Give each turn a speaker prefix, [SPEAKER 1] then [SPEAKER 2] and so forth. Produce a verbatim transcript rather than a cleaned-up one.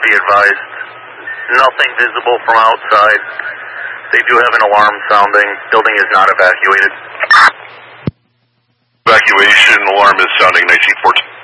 [SPEAKER 1] be advised. Nothing visible from outside. They do have an alarm sounding. Building is not evacuated.
[SPEAKER 2] Evacuation alarm is sounding nineteen fourteen.